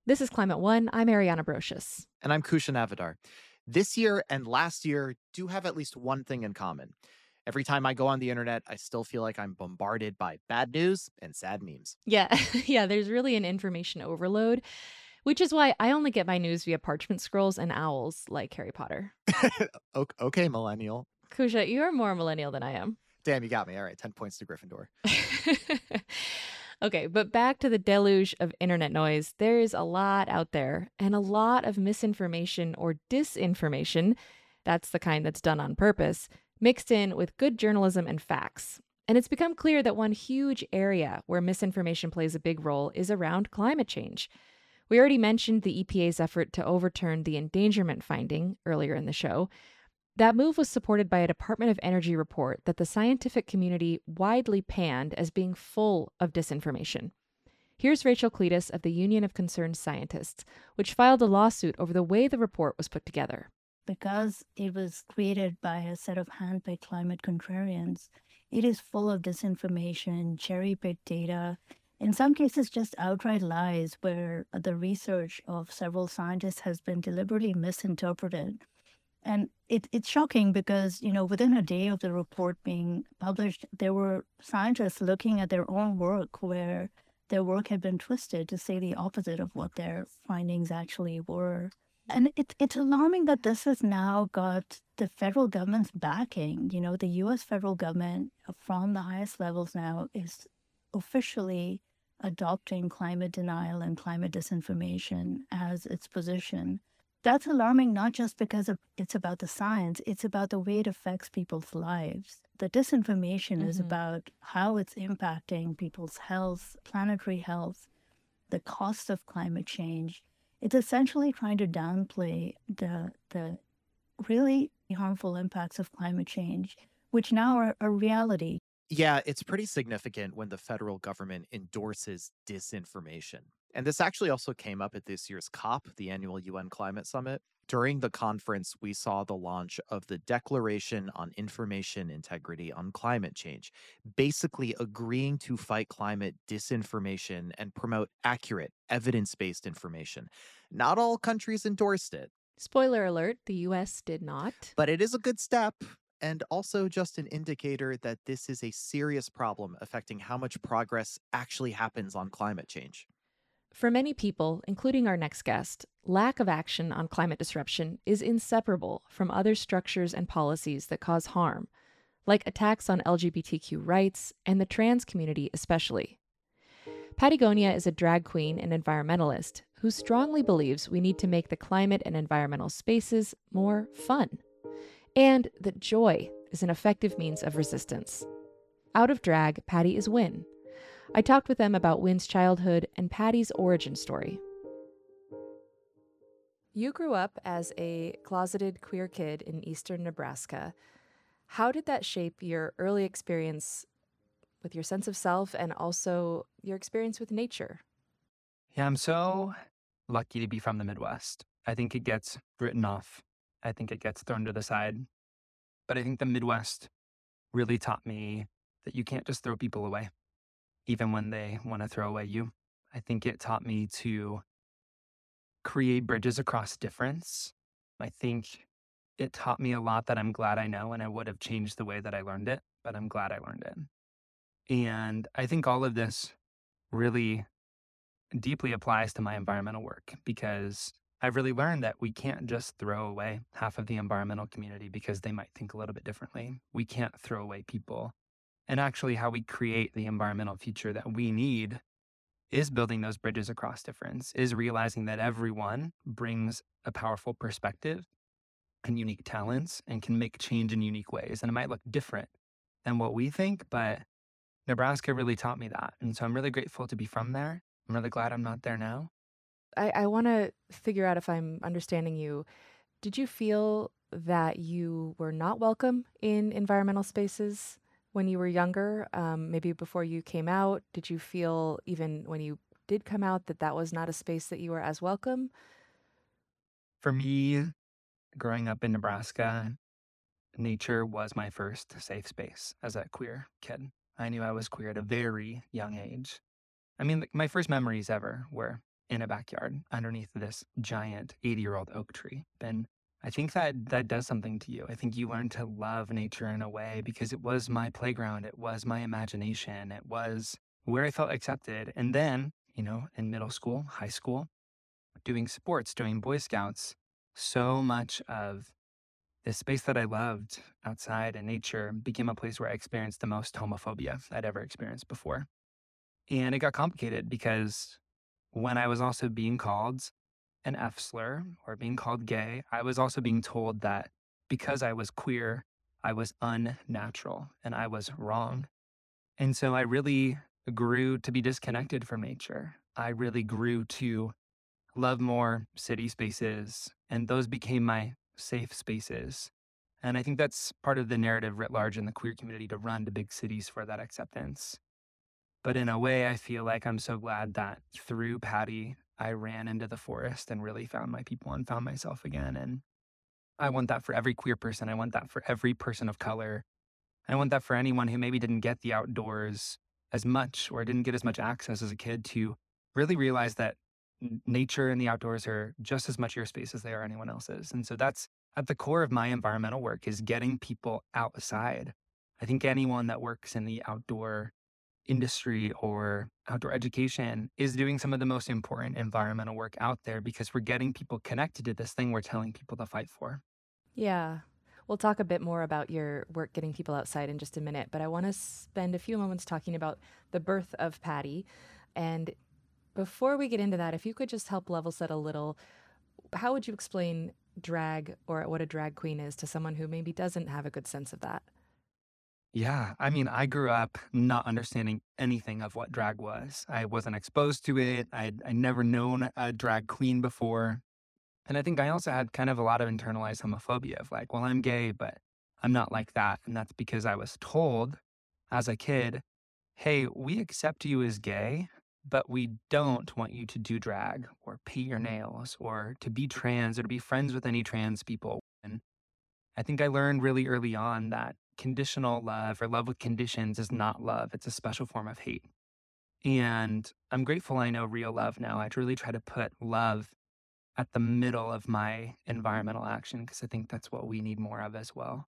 This is Climate One. I'm Ariana Brocious. And I'm Kushan Avidar. This year and last year do have at least one thing in common. Every time I go on the internet, I still feel like I'm bombarded by bad news and sad memes. Yeah, yeah, there's really an information overload, which is why I only get my news via parchment scrolls and owls like Harry Potter. Okay, millennial. Kusha, you're more millennial than I am. Damn, you got me. All right, 10 points to Gryffindor. Okay, but back to the deluge of internet noise. There is a lot out there and a lot of misinformation or disinformation. That's the kind that's done on purpose, mixed in with good journalism and facts. And it's become clear that one huge area where misinformation plays a big role is around climate change. We already mentioned the EPA's effort to overturn the endangerment finding earlier in the show. That move was supported by a Department of Energy report that the scientific community widely panned as being full of disinformation. Here's Rachel Cletus of the Union of Concerned Scientists, which filed a lawsuit over the way the report was put together. Because it was created by a set of handpicked climate contrarians, it is full of disinformation, cherry-picked data, in some cases just outright lies where the research of several scientists has been deliberately misinterpreted. And it's shocking because, within a day of the report being published, there were scientists looking at their own work where their work had been twisted to say the opposite of what their findings actually were. And it's alarming that this has now got the federal government's backing. The U.S. federal government from the highest levels now is officially adopting climate denial and climate disinformation as its position. That's alarming, not just because it's about the science, it's about the way it affects people's lives. The disinformation is about how it's impacting people's health, planetary health, the cost of climate change. It's essentially trying to downplay the really harmful impacts of climate change, which now are a reality. Yeah, it's pretty significant when the federal government endorses disinformation. And this actually also came up at this year's COP, the annual UN Climate Summit. During the conference, we saw the launch of the Declaration on Information Integrity on Climate Change, basically agreeing to fight climate disinformation and promote accurate, evidence based information. Not all countries endorsed it. Spoiler alert, the US did not. But it is a good step. And also just an indicator that this is a serious problem affecting how much progress actually happens on climate change. For many people, including our next guest, lack of action on climate disruption is inseparable from other structures and policies that cause harm, like attacks on LGBTQ rights and the trans community especially. Patagonia is a drag queen and environmentalist who strongly believes we need to make the climate and environmental spaces more fun, and that joy is an effective means of resistance. Out of drag, Patty is Win. I talked with them about Win's childhood and Patty's origin story. You grew up as a closeted queer kid in eastern Nebraska. How did that shape your early experience with your sense of self and also your experience with nature? Yeah, I'm so lucky to be from the Midwest. I think it gets written off. I think it gets thrown to the side. But I think the Midwest really taught me that you can't just throw people away, even when they want to throw away you. I think it taught me to create bridges across difference. I think it taught me a lot that I'm glad I know, and I would have changed the way that I learned it, but I'm glad I learned it. And I think all of this really deeply applies to my environmental work because I've really learned that we can't just throw away half of the environmental community because they might think a little bit differently. We can't throw away people. And actually, how we create the environmental future that we need is building those bridges across difference, is realizing that everyone brings a powerful perspective and unique talents and can make change in unique ways. And it might look different than what we think, but Nebraska really taught me that. And so I'm really grateful to be from there. I'm really glad I'm not there now. I want to figure out if I'm understanding you. Did you feel that you were not welcome in environmental spaces when you were younger, maybe before you came out? Did you feel even when you did come out that that was not a space that you were as welcome? For me, growing up in Nebraska, nature was my first safe space as a queer kid. I knew I was queer at a very young age. I mean, my first memories ever were in a backyard underneath this giant 80-year-old oak tree. And I think that does something to you. I think you learn to love nature in a way because it was my playground. It was my imagination. It was where I felt accepted. And then, in middle school, high school, doing sports, doing Boy Scouts, so much of this space that I loved outside in nature became a place where I experienced the most homophobia I'd ever experienced before. And it got complicated because when I was also being called an F slur or being called gay, I was also being told that because I was queer, I was unnatural and I was wrong. And so I really grew to be disconnected from nature. I really grew to love more city spaces, and those became my safe spaces. And I think that's part of the narrative writ large in the queer community, to run to big cities for that acceptance. But in a way, I feel like I'm so glad that through Patty, I ran into the forest and really found my people and found myself again. And I want that for every queer person. I want that for every person of color. I want that for anyone who maybe didn't get the outdoors as much or didn't get as much access as a kid, to really realize that nature and the outdoors are just as much your space as they are anyone else's. And so that's at the core of my environmental work, is getting people outside. I think anyone that works in the outdoor industry or outdoor education is doing some of the most important environmental work out there, because we're getting people connected to this thing we're telling people to fight for. Yeah. We'll talk a bit more about your work getting people outside in just a minute, but I want to spend a few moments talking about the birth of Patty. And before we get into that, if you could just help level set a little, how would you explain drag, or what a drag queen is, to someone who maybe doesn't have a good sense of that? Yeah, I mean, I grew up not understanding anything of what drag was. I wasn't exposed to it. I never known a drag queen before. And I think I also had kind of a lot of internalized homophobia of like, well, I'm gay, but I'm not like that. And that's because I was told as a kid, hey, we accept you as gay, but we don't want you to do drag or paint your nails or to be trans or to be friends with any trans people. And I think I learned really early on that conditional love, or love with conditions, is not love. It's a special form of hate. And I'm grateful I know real love now. I really try to put love at the middle of my environmental action, because I think that's what we need more of as well.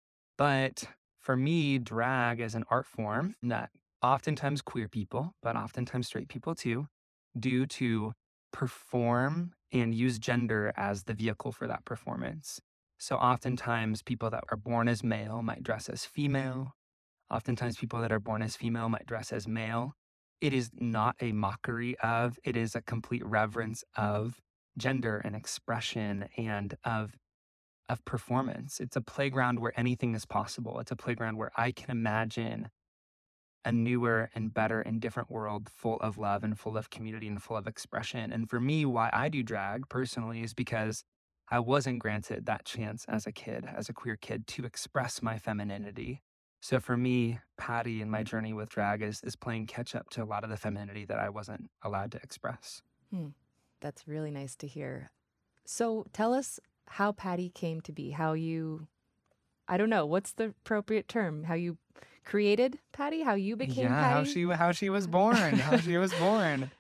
But for me, drag is an art form that oftentimes queer people, but oftentimes straight people too, do to perform and use gender as the vehicle for that performance. So oftentimes people that are born as male might dress as female. Oftentimes people that are born as female might dress as male. It is not a mockery of, it is a complete reverence of gender and expression and of performance. It's a playground where anything is possible. It's a playground where I can imagine a newer and better and different world full of love and full of community and full of expression. And for me, why I do drag personally is because I wasn't granted that chance as a kid, as a queer kid, to express my femininity. So for me, Patty and my journey with drag is playing catch up to a lot of the femininity that I wasn't allowed to express. That's really nice to hear. So tell us how Patty came to be, how you, I don't know, what's the appropriate term? How you created Patty? How you became Patty? How she was born. How she was born.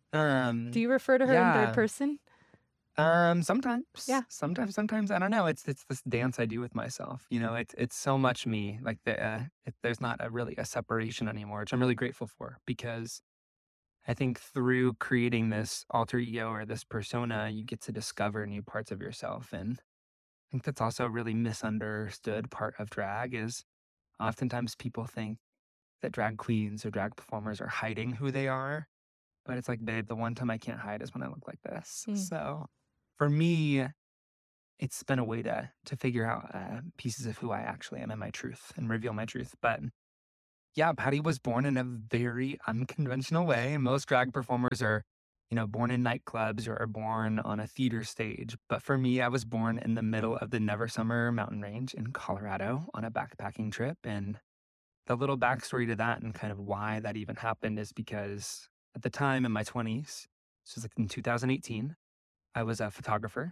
Do you refer to her in third person? Sometimes. Yeah. Sometimes. I don't know. It's this dance I do with myself. It's so much me. Like there's not really a separation anymore, which I'm really grateful for, because I think through creating this alter ego or this persona, you get to discover new parts of yourself. And I think that's also a really misunderstood part of drag, is oftentimes people think that drag queens or drag performers are hiding who they are. But it's like, babe, the one time I can't hide is when I look like this. So for me, it's been a way to figure out pieces of who I actually am and my truth, and reveal my truth. But yeah, Patty was born in a very unconventional way. Most drag performers are, born in nightclubs or are born on a theater stage. But for me, I was born in the middle of the Never Summer mountain range in Colorado on a backpacking trip. And the little backstory to that and kind of why that even happened is because at the time in my 20s, this was like in 2018, I was a photographer,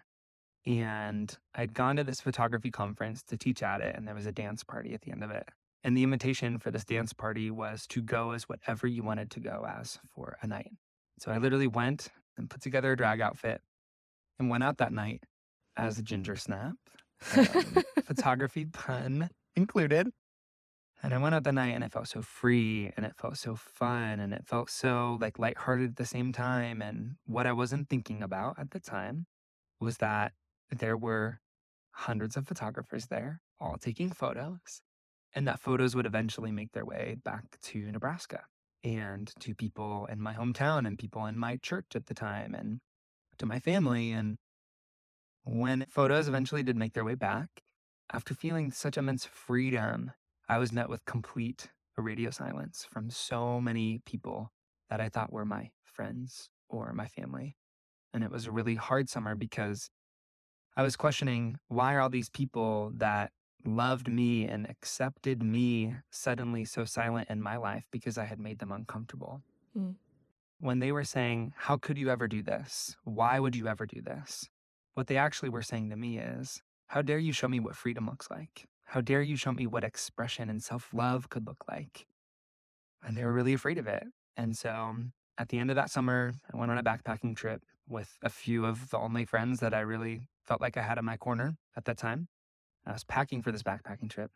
and I'd gone to this photography conference to teach at it, and there was a dance party at the end of it. And the invitation for this dance party was to go as whatever you wanted to go as for a night. So I literally went and put together a drag outfit and went out that night as a ginger snap, photography pun included. And I went out that night and it felt so free and it felt so fun and it felt so like lighthearted at the same time. And what I wasn't thinking about at the time was that there were hundreds of photographers there, all taking photos, and that photos would eventually make their way back to Nebraska and to people in my hometown and people in my church at the time and to my family. And when photos eventually did make their way back, after feeling such immense freedom, I was met with complete radio silence from so many people that I thought were my friends or my family. And it was a really hard summer because I was questioning, why are all these people that loved me and accepted me suddenly so silent in my life because I had made them uncomfortable? Mm. When they were saying, how could you ever do this? Why would you ever do this? What they actually were saying to me is, how dare you show me what freedom looks like? How dare you show me what expression and self-love could look like? And they were really afraid of it. And so at the end of that summer, I went on a backpacking trip with a few of the only friends that I really felt like I had in my corner at that time. I was packing for this backpacking trip.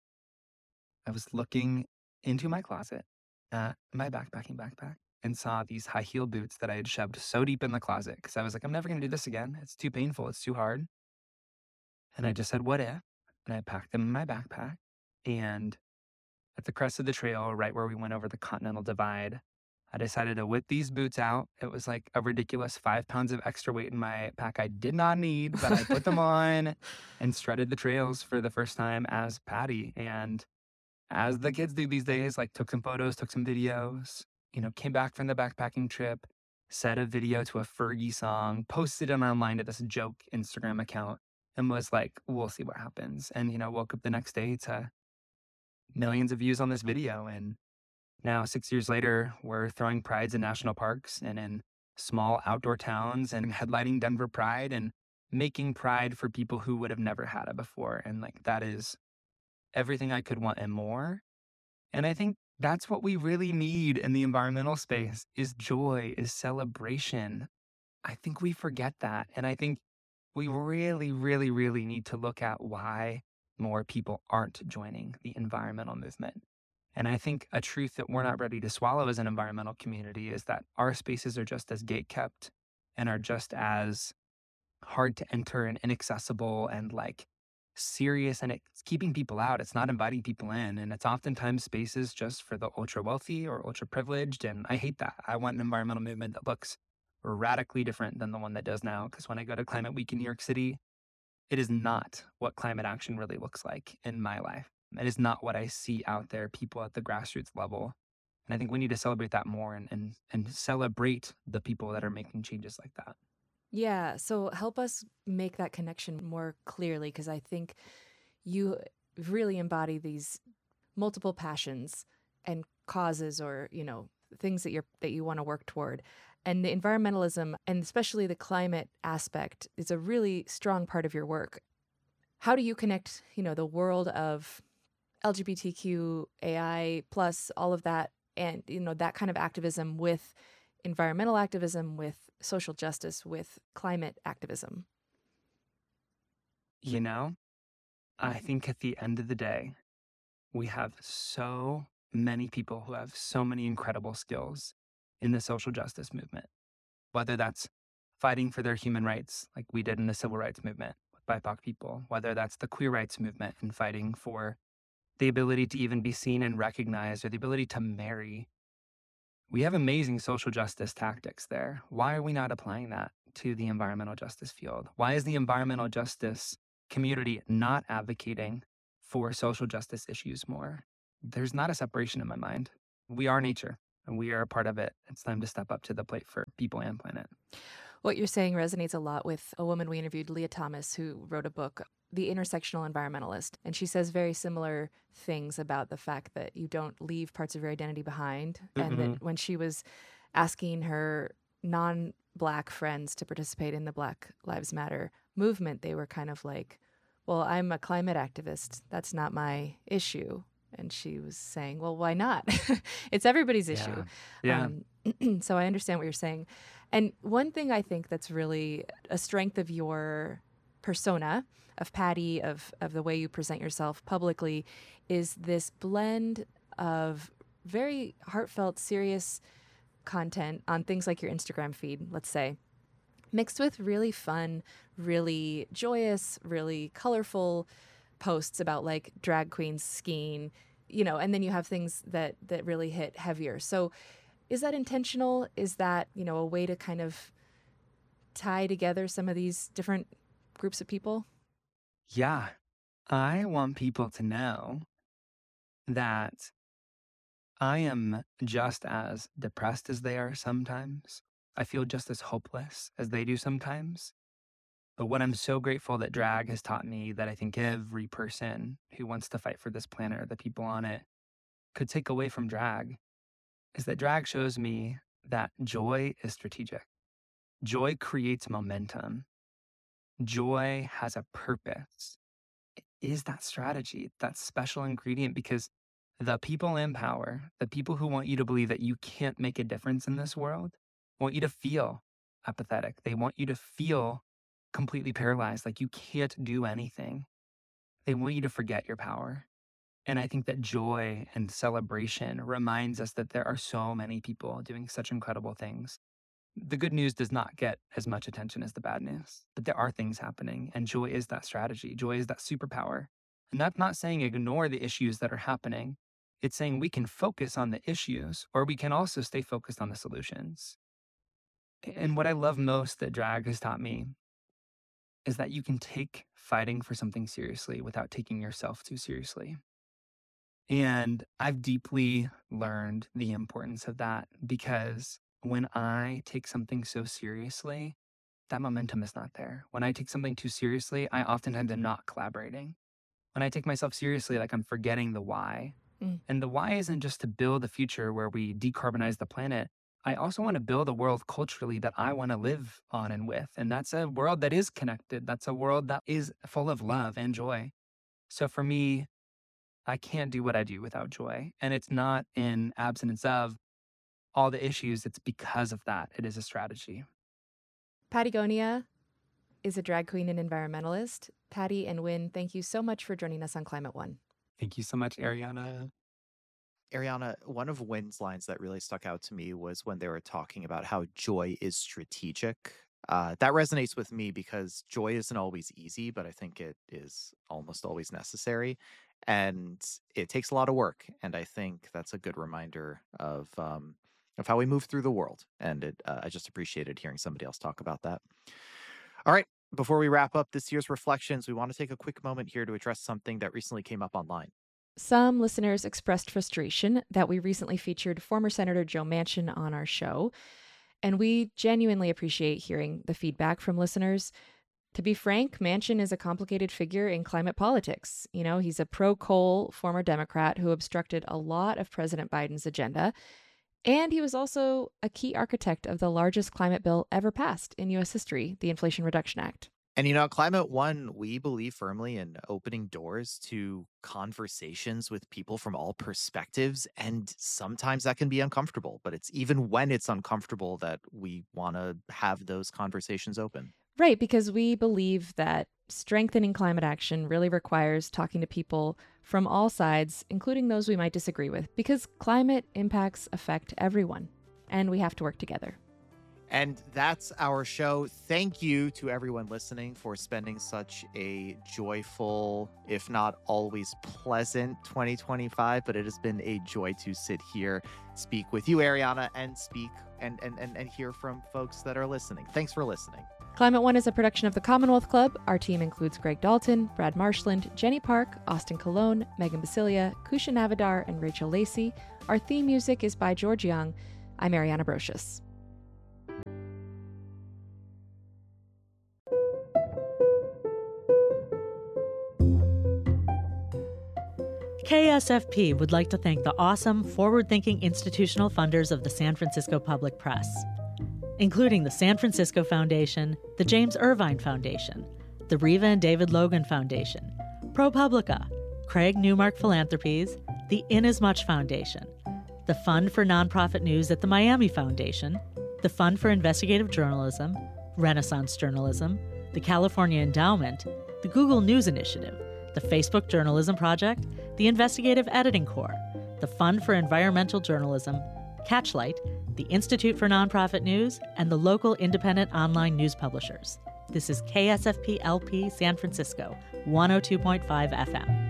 I was looking into my closet at my backpacking backpack and saw these high heel boots that I had shoved so deep in the closet because I was like, I'm never going to do this again. It's too painful. It's too hard. And I just said, what if? And I packed them in my backpack. And at the crest of the trail, right where we went over the Continental Divide, I decided to whip these boots out. It was like a ridiculous 5 pounds of extra weight in my pack I did not need, but I put them on and strutted the trails for the first time as Patty. And as the kids do these days, like took some photos, took some videos, came back from the backpacking trip, set a video to a Fergie song, posted it online to this joke Instagram account, and was like, we'll see what happens. And, woke up the next day to millions of views on this video. And now 6 years later, we're throwing prides in national parks and in small outdoor towns and headlining Denver Pride and making pride for people who would have never had it before. And like, that is everything I could want and more. And I think that's what we really need in the environmental space is joy, is celebration. I think we forget that. And I think we really, really, really need to look at why more people aren't joining the environmental movement. And I think a truth that we're not ready to swallow as an environmental community is that our spaces are just as gatekept and are just as hard to enter and inaccessible and like serious, and it's keeping people out. It's not inviting people in. And it's oftentimes spaces just for the ultra wealthy or ultra privileged. And I hate that. I want an environmental movement that looks radically different than the one that does now. Because when I go to Climate Week in New York City, it is not what climate action really looks like in my life. It is not what I see out there, people at the grassroots level. And I think we need to celebrate that more and celebrate the people that are making changes like that. Yeah, so help us make that connection more clearly, because I think you really embody these multiple passions and causes, or things that you want to work toward. And the environmentalism, and especially the climate aspect, is a really strong part of your work. How do you connect, the world of LGBTQ, AI, plus all of that, and that kind of activism with environmental activism, with social justice, with climate activism? I think at the end of the day, we have so many people who have so many incredible skills in the social justice movement, whether that's fighting for their human rights, like we did in the civil rights movement with BIPOC people, whether that's the queer rights movement and fighting for the ability to even be seen and recognized, or the ability to marry. We have amazing social justice tactics there. Why are we not applying that to the environmental justice field? Why is the environmental justice community not advocating for social justice issues more? There's not a separation in my mind. We are nature and we are a part of it. It's time to step up to the plate for people and planet. What you're saying resonates a lot with a woman we interviewed, Leah Thomas, who wrote a book, The Intersectional Environmentalist. And she says very similar things about the fact that you don't leave parts of your identity behind. Mm-hmm. And that when she was asking her non-Black friends to participate in the Black Lives Matter movement, they were kind of like, well, I'm a climate activist. That's not my issue. And she was saying, well, why not? It's everybody's issue. Yeah. So I understand what you're saying. And one thing I think that's really a strength of your persona, of Patty, of the way you present yourself publicly, is this blend of very heartfelt, serious content on things like your Instagram feed, let's say, mixed with really fun, really joyous, really colorful posts about like drag queens skiing, and then you have things that really hit heavier. So is that intentional? Is that, a way to kind of tie together some of these different groups of people? Yeah. I want people to know that I am just as depressed as they are sometimes. I feel just as hopeless as they do sometimes. But what I'm so grateful that drag has taught me, that I think every person who wants to fight for this planet or the people on it could take away from drag, is that drag shows me that joy is strategic. Joy creates momentum. Joy has a purpose. It is that strategy, that special ingredient, because the people in power, the people who want you to believe that you can't make a difference in this world, want you to feel apathetic. They want you to feel completely paralyzed, like you can't do anything. They want you to forget your power. And I think that joy and celebration reminds us that there are so many people doing such incredible things. The good news does not get as much attention as the bad news, but there are things happening, and joy is that strategy. Joy is that superpower. And that's not saying ignore the issues that are happening. It's saying we can focus on the issues, or we can also stay focused on the solutions. And what I love most that drag has taught me is that you can take fighting for something seriously without taking yourself too seriously. And I've deeply learned the importance of that, because when I take something so seriously, that momentum is not there. When I take something too seriously, I oftentimes am not collaborating. When I take myself seriously, like I'm forgetting the why. And the why isn't just to build a future where we decarbonize the planet. I also want to build a world culturally that I want to live on and with. And that's a world that is connected. That's a world that is full of love and joy. So for me, I can't do what I do without joy. And it's not in absence of all the issues. It's because of that. It is a strategy. Patagonia is a drag queen and environmentalist. Patty and Wynn, thank you so much for joining us on Climate One. Thank you so much, Ariana. Ariana, one of Wynn's lines that really stuck out to me was when they were talking about how joy is strategic. That resonates with me because joy isn't always easy, but I think it is almost always necessary. And it takes a lot of work. And I think that's a good reminder of how we move through the world. And I just appreciated hearing somebody else talk about that. All right. Before we wrap up this year's reflections, we want to take a quick moment here to address something that recently came up online. Some listeners expressed frustration that we recently featured former Senator Joe Manchin on our show, and we genuinely appreciate hearing the feedback from listeners. To be frank, Manchin is a complicated figure in climate politics. He's a pro-coal former Democrat who obstructed a lot of President Biden's agenda, and he was also a key architect of the largest climate bill ever passed in U.S. history, the Inflation Reduction Act. And, at Climate One, we believe firmly in opening doors to conversations with people from all perspectives. And sometimes that can be uncomfortable, but it's even when it's uncomfortable that we want to have those conversations open. Right, because we believe that strengthening climate action really requires talking to people from all sides, including those we might disagree with, because climate impacts affect everyone, and we have to work together. And that's our show. Thank you to everyone listening for spending such a joyful, if not always pleasant 2025. But it has been a joy to sit here, speak with you, Ariana, and speak and hear from folks that are listening. Thanks for listening. Climate One is a production of the Commonwealth Club. Our team includes Greg Dalton, Brad Marshland, Jenny Park, Austin Colon, Megan Basilia, Kusha Navadar, and Rachel Lacey. Our theme music is by George Young. I'm Ariana Brocious. KSFP would like to thank the awesome, forward-thinking institutional funders of the San Francisco Public Press, including the San Francisco Foundation, the James Irvine Foundation, the Riva and David Logan Foundation, ProPublica, Craig Newmark Philanthropies, the Inasmuch Foundation, the Fund for Nonprofit News at the Miami Foundation, the Fund for Investigative Journalism, Renaissance Journalism, the California Endowment, the Google News Initiative, the Facebook Journalism Project, the Investigative Editing Corps, the Fund for Environmental Journalism, Catchlight, the Institute for Nonprofit News, and the local independent online news publishers. This is KSFP LP San Francisco, 102.5 FM.